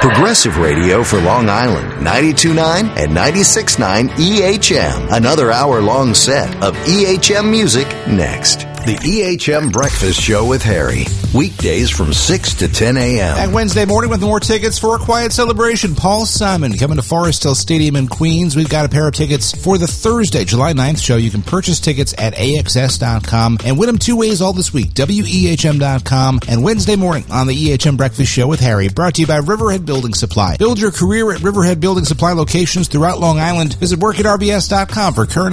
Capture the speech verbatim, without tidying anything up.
Progressive radio for Long Island, ninety-two point nine and ninety-six point nine E H M. Another hour-long set of E H M music next. The E H M Breakfast Show with Harry. Weekdays from six to ten a.m. And Wednesday morning with more tickets for a quiet celebration. Paul Simon coming to Forest Hill Stadium in Queens. We've got a pair of tickets for the Thursday, July ninth show. You can purchase tickets at A X S dot com and win them two ways all this week. W E H M dot com and Wednesday morning on the E H M Breakfast Show with Harry. Brought to you by Riverhead Building Supply. Build your career at Riverhead Building Supply locations throughout Long Island. Visit work at R B S dot com for current